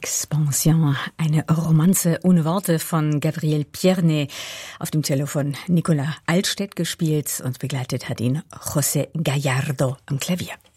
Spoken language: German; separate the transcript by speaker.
Speaker 1: Expansion, eine Romanze ohne Worte von Gabriel Pierne, auf dem Cello von Nicola Altstedt gespielt und begleitet hat ihn José Gallardo am Klavier.